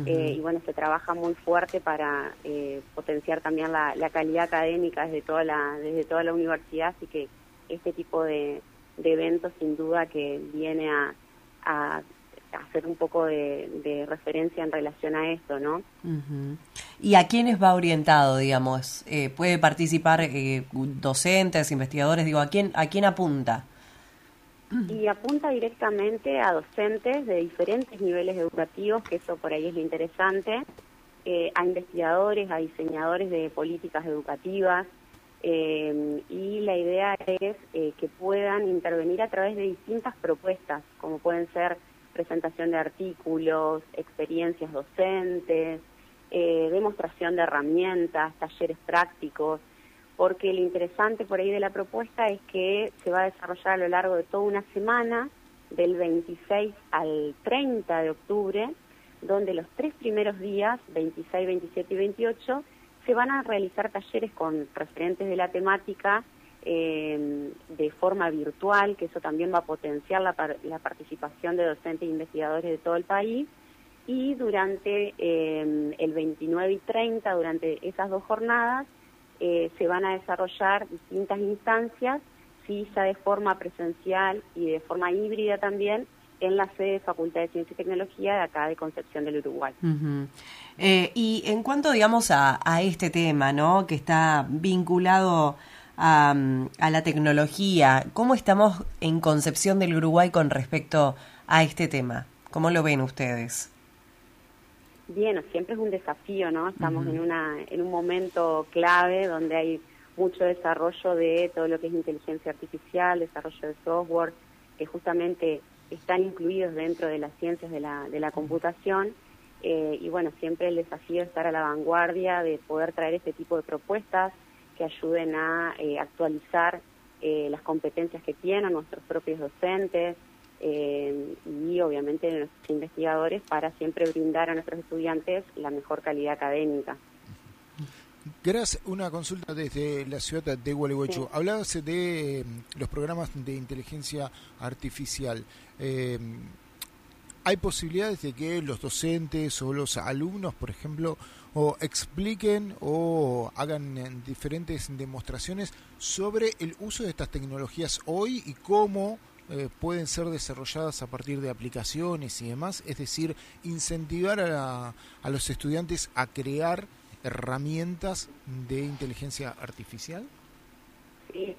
y bueno, se trabaja muy fuerte para potenciar también la calidad académica desde toda la universidad, así que este tipo de eventos sin duda que viene a hacer un poco de referencia en relación a esto, ¿no? ¿Y a quiénes va orientado, digamos? ¿Puede participar docentes, investigadores? Digo, ¿a quién apunta? Y apunta directamente a docentes de diferentes niveles educativos, que eso por ahí es lo interesante, a investigadores, a diseñadores de políticas educativas, y la idea es que puedan intervenir a través de distintas propuestas, como pueden ser presentación de artículos, experiencias docentes, demostración de herramientas, talleres prácticos, porque lo interesante por ahí de la propuesta es que se va a desarrollar a lo largo de toda una semana, del 26 al 30 de octubre, donde los 3 primeros días, 26, 27 y 28, se van a realizar talleres con referentes de la temática de forma virtual, que eso también va a potenciar la participación de docentes e investigadores de todo el país, y durante el 29 y 30, durante esas 2 jornadas, se van a desarrollar distintas instancias, sí, ya de forma presencial y de forma híbrida también, en la sede de Facultad de Ciencia y Tecnología de acá de Concepción del Uruguay. Y en cuanto, digamos, a este tema, ¿no?, que está vinculado a la tecnología, ¿cómo estamos en Concepción del Uruguay con respecto a este tema? ¿Cómo lo ven ustedes? Bien, siempre es un desafío, ¿no? Estamos en un momento clave donde hay mucho desarrollo de todo lo que es inteligencia artificial, desarrollo de software, que justamente están incluidos dentro de las ciencias de la computación, y bueno, siempre el desafío es estar a la vanguardia de poder traer este tipo de propuestas que ayuden a actualizar las competencias que tienen nuestros propios docentes, y obviamente nuestros investigadores, para siempre brindar a nuestros estudiantes la mejor calidad académica. Gracias. Una consulta desde la ciudad de Gualeguaychú. Sí. Hablabas de los programas de inteligencia artificial. ¿Hay posibilidades de que los docentes o los alumnos, por ejemplo, o expliquen o hagan diferentes demostraciones sobre el uso de estas tecnologías hoy y cómo pueden ser desarrolladas a partir de aplicaciones y demás? Es decir, incentivar a los estudiantes a crear herramientas de inteligencia artificial. Sí.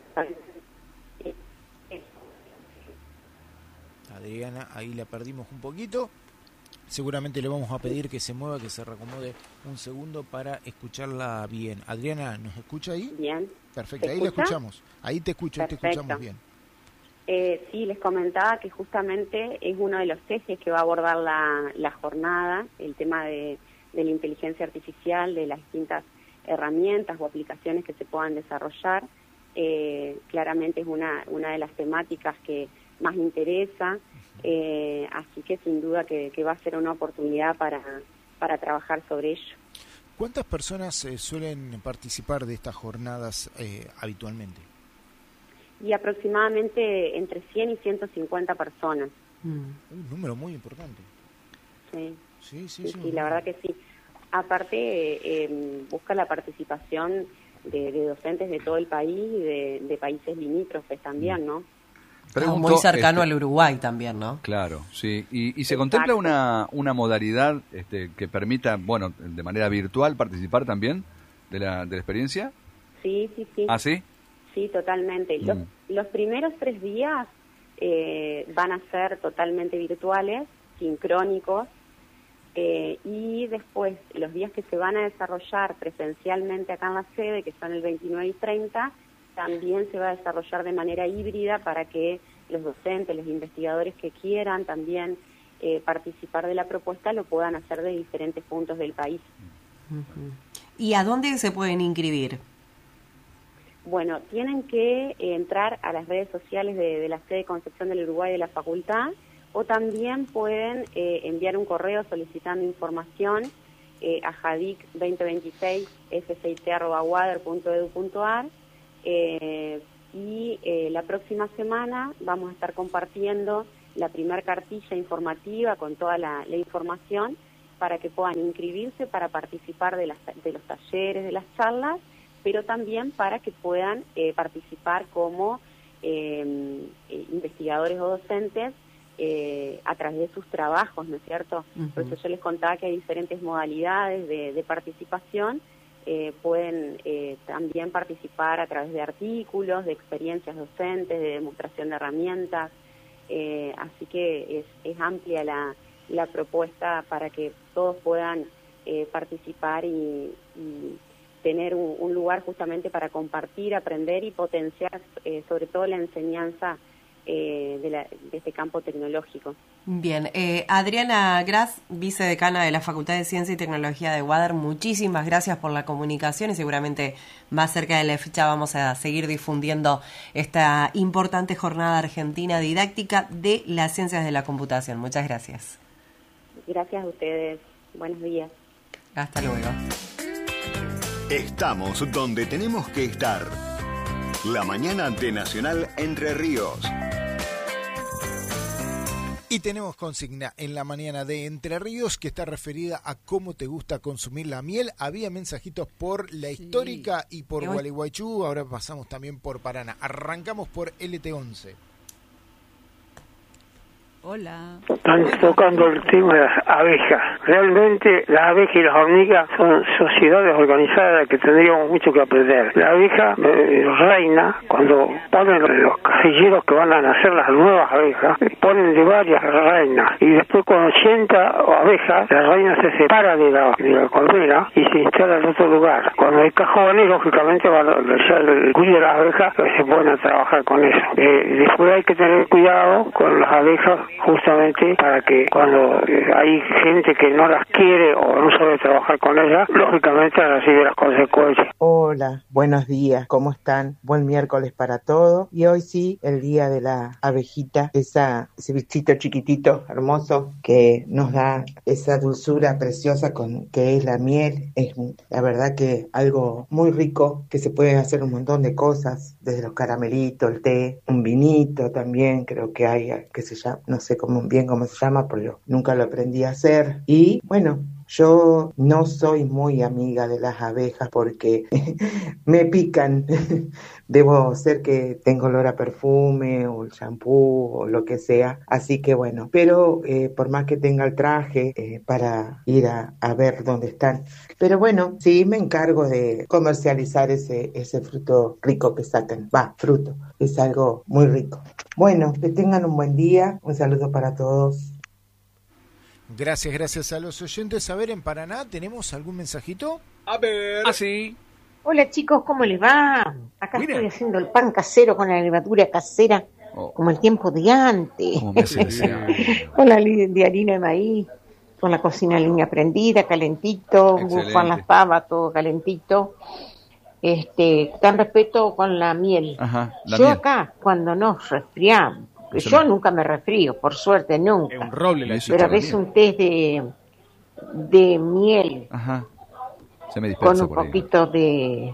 Adriana, ahí la perdimos un poquito. Seguramente le vamos a pedir que se mueva, que se reacomode un segundo para escucharla bien. Adriana, ¿nos escucha ahí? Bien. Perfecto, ahí la escuchamos. Ahí te escucho, Perfecto. Te escuchamos bien. Sí, les comentaba que justamente es uno de los ejes que va a abordar la jornada, el tema de la inteligencia artificial, de las distintas herramientas o aplicaciones que se puedan desarrollar. Claramente es una de las temáticas que más interesa, así que sin duda que va a ser una oportunidad para trabajar sobre ello. ¿Cuántas personas suelen participar de estas jornadas habitualmente? Y aproximadamente entre 100 y 150 personas. Un número muy importante. Sí, la verdad que sí. Aparte, busca la participación de docentes de todo el país y de países limítrofes también, ¿no? Pregunto, muy cercano al Uruguay también, ¿no? Claro, sí. ¿Y se contempla una modalidad que permita, bueno, de manera virtual participar también de la experiencia? Sí. ¿Ah, sí? Sí, totalmente. Los primeros 3 días van a ser totalmente virtuales, sincrónicos, y después los días que se van a desarrollar presencialmente acá en la sede, que son el 29 y 30, también se va a desarrollar de manera híbrida para que los docentes, los investigadores que quieran también participar de la propuesta lo puedan hacer de diferentes puntos del país. ¿Y a dónde se pueden inscribir? Bueno, tienen que entrar a las redes sociales de la sede de Concepción del Uruguay de la facultad, o también pueden enviar un correo solicitando información a jadic2026fcit@wader.edu.ar, y la próxima semana vamos a estar compartiendo la primer cartilla informativa con toda la información, para que puedan inscribirse para participar de los talleres, de las charlas, pero también para que puedan participar como investigadores o docentes a través de sus trabajos, ¿no es cierto? Uh-huh. Por eso yo les contaba que hay diferentes modalidades de participación. Pueden también participar a través de artículos, de experiencias docentes, de demostración de herramientas, así que es amplia la propuesta para que todos puedan participar y tener un lugar justamente para compartir, aprender y potenciar sobre todo la enseñanza de este campo tecnológico. Bien, Adriana Gras, vicedecana de la Facultad de Ciencia y Tecnología de UADER, muchísimas gracias por la comunicación y seguramente más cerca de la fecha vamos a seguir difundiendo esta importante jornada argentina didáctica de las ciencias de la computación. Muchas gracias. Gracias a ustedes. Buenos días. Hasta luego. Estamos donde tenemos que estar. La mañana de Nacional Entre Ríos. Y tenemos consigna en la mañana de Entre Ríos que está referida a cómo te gusta consumir la miel. Había mensajitos por La Histórica y por Gualeguaychú, ahora pasamos también por Paraná. Arrancamos por LT11. Hola. Están tocando el tema de las abejas. Realmente las abejas y las hormigas son sociedades organizadas que tendríamos mucho que aprender. La abeja reina cuando ponen los casilleros que van a nacer las nuevas abejas, ponen de varias reinas y después con 80 abejas la reina se separa de la colmena y se instala en otro lugar. Cuando hay cajones, lógicamente el cuide de las abejas se ponen a trabajar con eso. Después hay que tener cuidado con las abejas justamente para que cuando hay gente que no las quiere o no sabe trabajar con ellas, lógicamente recibe las consecuencias. Hola, buenos días, ¿cómo están? Buen miércoles para todos. Y hoy sí, el día de la abejita, ese bichito chiquitito, hermoso, que nos da esa dulzura preciosa que es la miel. Es la verdad que algo muy rico, que se pueden hacer un montón de cosas, desde los caramelitos, el té, un vinito también, creo que hay, que se llama, no sé bien cómo se llama, porque yo nunca lo aprendí a hacer. Y bueno, yo no soy muy amiga de las abejas porque me pican. Debo ser que tengo olor a perfume o el shampoo o lo que sea. Así que bueno, pero por más que tenga el traje para ir a ver dónde están. Pero bueno, sí me encargo de comercializar ese fruto rico que sacan. Fruto. Es algo muy rico. Bueno, que tengan un buen día. Un saludo para todos. Gracias a los oyentes. A ver, en Paraná, ¿tenemos algún mensajito? A ver. Sí. Hola chicos, ¿cómo les va? Acá estoy haciendo el pan casero con la levadura casera, como el tiempo de antes. Con la de harina de maíz, con la cocina en línea prendida, calentito, bufan las pavas, todo calentito. Tan respeto con la miel. Ajá, yo miel. Acá, cuando nos resfriamos, yo nunca me resfrío, por suerte, nunca. Es un roble la pero a veces un test de miel. Ajá. Se me dispersa con un por ahí. poquito de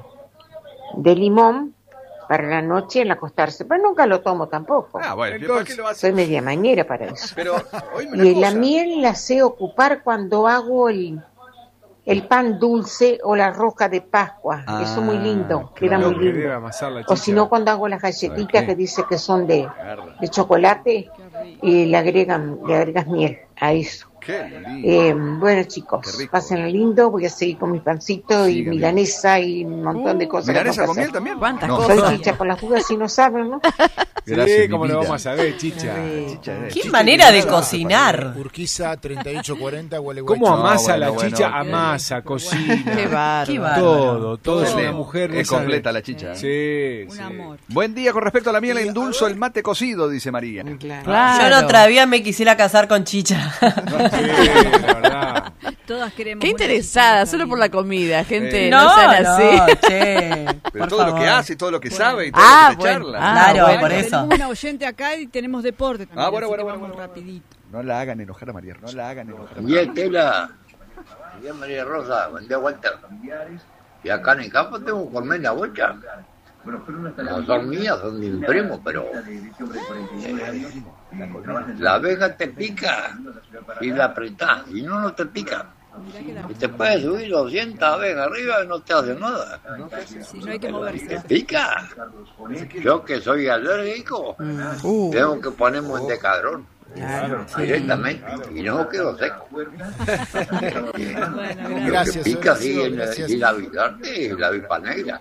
limón para la noche en acostarse. Pero nunca lo tomo tampoco. Bueno, ¿por qué lo haces? Soy media mañera para eso. Pero, y la miel la sé ocupar cuando hago el pan dulce o la rosca de Pascua. Eso es muy lindo, queda muy lindo. O si no, cuando hago las galletitas que dice que son de chocolate y le agregas miel a eso. Qué lindo. Bueno chicos, pasen lindo, voy a seguir con mi pancito y milanesa y un montón de cosas. ¿Milanesa con miel también? ¿Cuántas Soy chicha con las jugas si no saben, ¿no? Gracias, ¿cómo mi lo vida. vamos a saber, chicha? ¿Qué manera de cocinar? Urquiza 3840 Gualeguaychú. ¿Cómo amasa bueno, la bueno, chicha? bien. Amasa, cocina. Qué bárbaro. Todo es Excelente. una mujer. Es completa la chicha. Sí, Un amor. Buen día, con respecto a la miel, endulzo el mate cocido, dice María. Yo no todavía me quisiera casar con chicha. la verdad. Todas queremos. Qué interesada, solo por la comida, gente. No, No sean así. che. Pero por todo lo favor. que hace y todo lo que sabe y todo Ah, lo que te bueno. charla. Claro, bueno. por eso. Tenemos una oyente acá y tenemos deporte también. Bueno. Vamos rapidito. No la hagan enojar a María, no la hagan enojar a Buen María. día, Estela. Buen día, María Rosa. Buen día, Walter. Y acá en el campo tengo colmena bocha. No son mías, son de un primo, pero La abeja te pica y la apretás, y no te pica. Y te puedes subir 200 abejas arriba y no te hace nada. Sí, no hay que moverse. ¿Te pica? Yo que soy alérgico, tengo que ponerme un decadrón. Claro, directamente, y no quedo seco. Gracias. Lo que pica sí es la avisarte, es la avispa negra.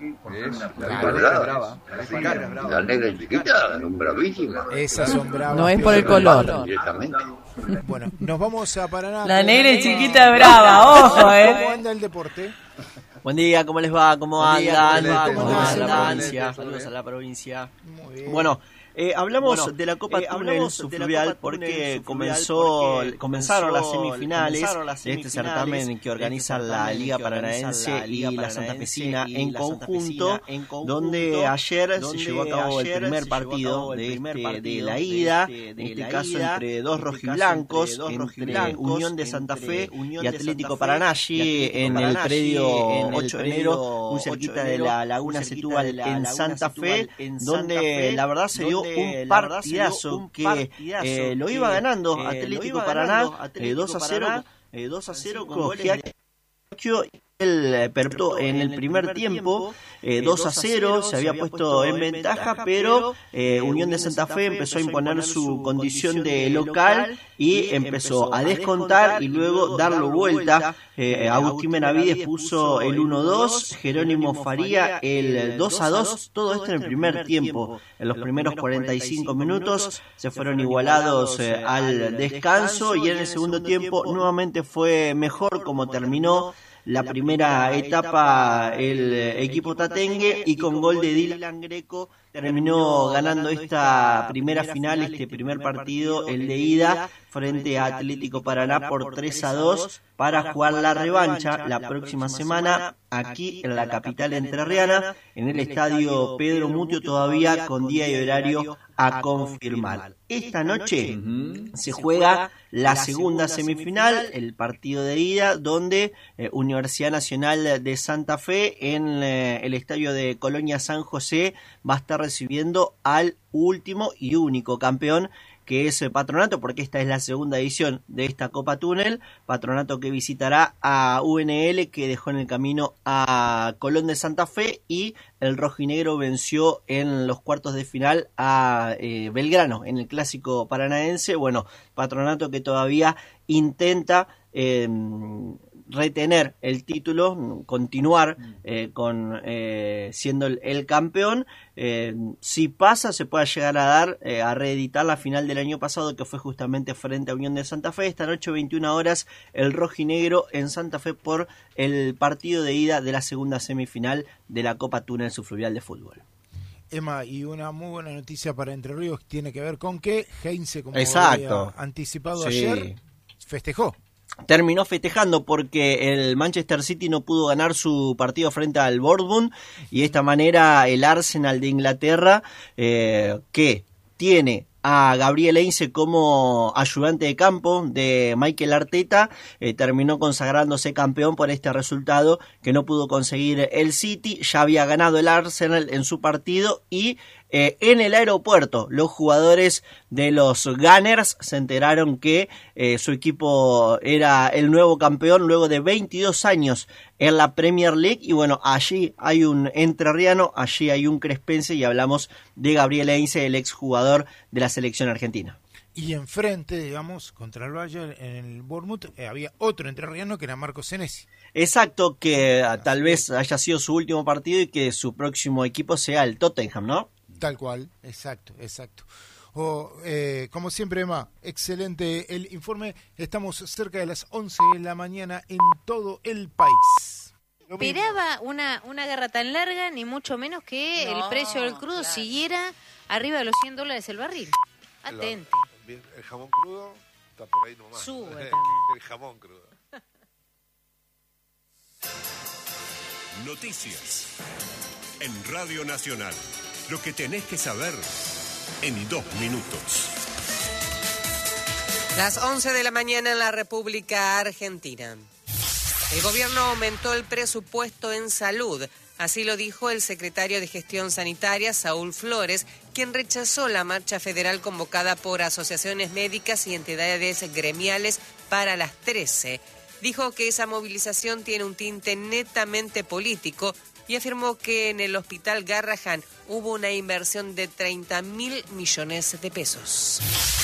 La negra es chiquita, son bravísimas. Esas son bravas. No es por el color. Directamente. Bueno, nos vamos a Paraná. La negra y chiquita brava, ojo, ¿Cómo anda el deporte? Buen día, ¿cómo les va? ¿Cómo andan? ¿Cómo va la andan? provincia? Saludos a la provincia. Muy bien. Bueno, hablamos de la Copa Túnel Subfluvial porque comenzaron las semifinales de este certamen que organiza la Liga Paranaense y la Santafesina en conjunto, donde ayer se llevó a cabo el primer partido de la ida, en este caso entre dos rojiblancos, entre Unión de Santa Fe y Atlético Paranashi, en el predio 8 de enero, muy cerquita de la Laguna Setúbal en Santa Fe, donde la verdad se dio un partidazo que lo iba ganando Atlético Paraná 2-0 con Giacchio. Él perdió en el primer tiempo 2-0, se había puesto en ventaja, pero Unión de Santa Fe empezó a imponer su condición de local y empezó a descontar y luego darlo vuelta. Agustín Benavides puso el 1-2, Jerónimo Faría el 2-2, todo esto en el primer tiempo. En los primeros 45 minutos se fueron igualados al descanso y en el segundo tiempo nuevamente fue mejor como terminó la primera etapa el equipo tatengue, y con gol de Dylan Greco terminó ganando esta primera final, este primer partido, el de ida, frente a Atlético Paraná por 3-2 para jugar la revancha la próxima semana aquí en la capital entrerriana, en el estadio Pedro Mutio, todavía con día y horario a confirmar. Esta noche se juega la segunda semifinal, el partido de ida, donde Universidad Nacional de Santa Fe en el estadio de Colonia San José va a estar recibiendo al último y único campeón, que es Patronato, porque esta es la segunda edición de esta Copa Túnel. Patronato que visitará a UNL, que dejó en el camino a Colón de Santa Fe, y el rojinegro venció en los cuartos de final a Belgrano en el clásico paranaense. Bueno, Patronato que todavía intenta retener el título, continuar siendo el campeón. Si pasa, se puede llegar a dar a reeditar la final del año pasado, que fue justamente frente a Unión de Santa Fe. Esta noche 21 horas el rojinegro en Santa Fe por el partido de ida de la segunda semifinal de la Copa Túnel Subfluvial de fútbol. Emma, y una muy buena noticia para Entre Ríos tiene que ver con que Heinze, como había anticipado ayer, festejó. Terminó festejando porque el Manchester City no pudo ganar su partido frente al Bournemouth, y de esta manera el Arsenal de Inglaterra, que tiene a Gabriel Heinze como ayudante de campo de Mikel Arteta, terminó consagrándose campeón por este resultado que no pudo conseguir el City. Ya había ganado el Arsenal en su partido, y en el aeropuerto los jugadores de los Gunners se enteraron que su equipo era el nuevo campeón luego de 22 años en la Premier League. Y bueno, allí hay un entrerriano, allí hay un crespense, y hablamos de Gabriel Heinze, el exjugador de la selección argentina. Y enfrente, digamos, contra el Bayern en el Bournemouth, había otro entrerriano que era Marco Senesi. Exacto, que tal vez haya sido su último partido y que su próximo equipo sea el Tottenham, ¿no? Tal cual, exacto. Como siempre, Emma, excelente el informe. Estamos cerca de las 11 de la mañana en todo el país. Esperaba una guerra tan larga, ni mucho menos que el precio del crudo siguiera arriba de los $100 el barril. Atente. El jamón crudo está por ahí nomás. Sube también. El jamón crudo. Noticias en Radio Nacional. Lo que tenés que saber en 2 minutos. Las 11 de la mañana en la República Argentina. El gobierno aumentó el presupuesto en salud. Así lo dijo el secretario de Gestión Sanitaria, Saúl Flores, quien rechazó la marcha federal convocada por asociaciones médicas y entidades gremiales para las 13. Dijo que esa movilización tiene un tinte netamente político y afirmó que en el Hospital Garrahan hubo una inversión de 30.000 millones de pesos.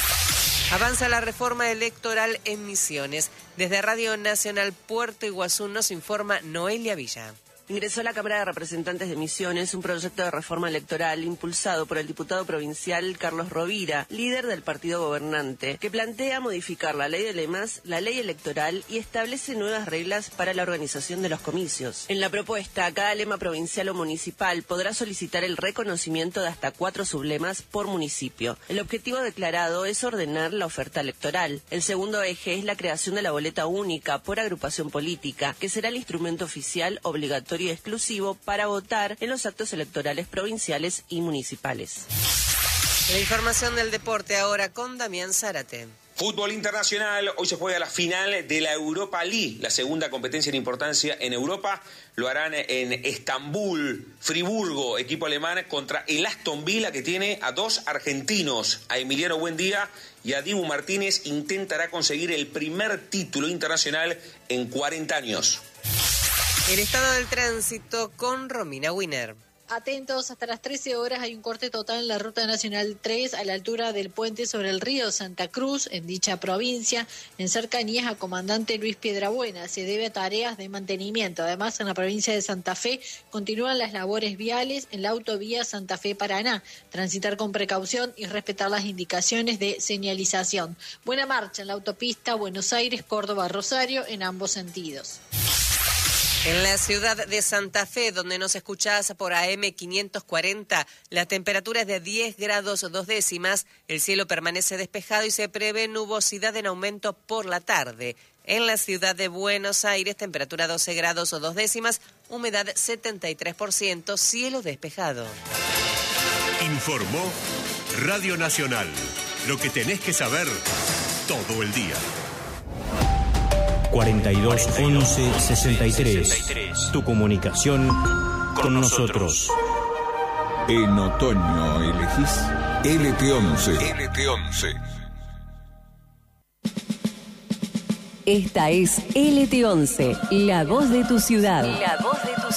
Avanza la reforma electoral en Misiones. Desde Radio Nacional Puerto Iguazú nos informa Noelia Villa. Ingresó a la Cámara de Representantes de Misiones un proyecto de reforma electoral impulsado por el diputado provincial Carlos Rovira, líder del partido gobernante, que plantea modificar la ley de lemas, la ley electoral y establece nuevas reglas para la organización de los comicios. En la propuesta, cada lema provincial o municipal podrá solicitar el reconocimiento de hasta 4 sublemas por municipio. El objetivo declarado es ordenar la oferta electoral. El segundo eje es la creación de la boleta única por agrupación política, que será el instrumento oficial obligatorio y exclusivo para votar en los actos electorales provinciales y municipales. La información del deporte ahora con Damián Zárate. Fútbol internacional, hoy se juega la final de la Europa League, la segunda competencia en importancia en Europa. Lo harán en Estambul, Friburgo, equipo alemán, contra el Aston Villa, que tiene a 2 argentinos, a Emiliano Buendía y a Dibu Martínez. Intentará conseguir el primer título internacional en 40 años. El estado del tránsito con Romina Winer. Atentos, hasta las 13 horas hay un corte total en la Ruta Nacional 3 a la altura del puente sobre el río Santa Cruz, en dicha provincia, en cercanías a Comandante Luis Piedrabuena. Se debe a tareas de mantenimiento. Además, en la provincia de Santa Fe continúan las labores viales en la autovía Santa Fe-Paraná. Transitar con precaución y respetar las indicaciones de señalización. Buena marcha en la autopista Buenos Aires-Córdoba-Rosario en ambos sentidos. En la ciudad de Santa Fe, donde nos escuchás por AM 540, la temperatura es de 10 grados 2 décimas, el cielo permanece despejado y se prevé nubosidad en aumento por la tarde. En la ciudad de Buenos Aires, temperatura 12 grados 2 décimas, humedad 73%, cielo despejado. Informó Radio Nacional. Lo que tenés que saber todo el día. 42 11 63. Tu comunicación con nosotros. En otoño elegís LT11. LT11. Esta es LT11, la voz de tu ciudad. La voz de tu